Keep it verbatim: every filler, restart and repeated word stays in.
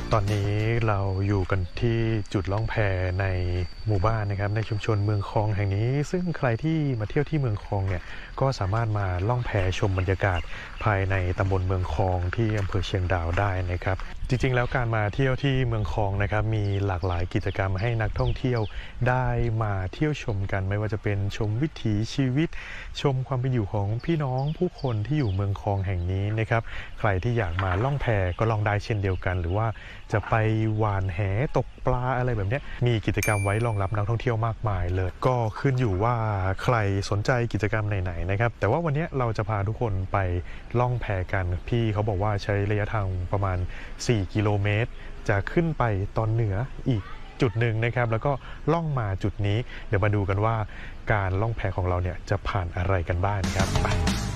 ตอนนี้เราอยู่กันที่จุดล่องแพในหมู่บ้านนะครับในชุมชนเมืองคลองแห่งนี้ซึ่งใครที่มาเที่ยวที่เมืองคลองเนี่ยก็สามารถมาล่องแพชมบรรยากาศภายในตำบลเมืองคลองที่อำเภอเชียงดาวได้นะครับจริงๆแล้วการมาเที่ยวที่เมืองคลองนะครับมีหลากหลายกิจกรรมให้นักท่องเที่ยวได้มาเที่ยวชมกันไม่ว่าจะเป็นชมวิถีชีวิตชมความเป็นอยู่ของพี่น้องผู้คนที่อยู่เมืองคลองแห่งนี้นะครับใครที่อยากมาล่องแพก็ล่องได้เช่นเดียวกันหรือว่าจะไปหว่านแหตกปลาอะไรแบบนี้มีกิจกรรมไว้รองรับนักท่องเที่ยวมากมายเลยก็ขึ้นอยู่ว่าใครสนใจกิจกรรมไหนๆนะครับแต่ว่าวันนี้เราจะพาทุกคนไปล่องแพกันพี่เขาบอกว่าใช้ระยะทางประมาณสี่กิโลเมตรจะขึ้นไปตอนเหนืออีกจุดหนึ่งนะครับแล้วก็ล่องมาจุดนี้เดี๋ยวมาดูกันว่าการล่องแพของเราเนี่ยจะผ่านอะไรกันบ้างครับไป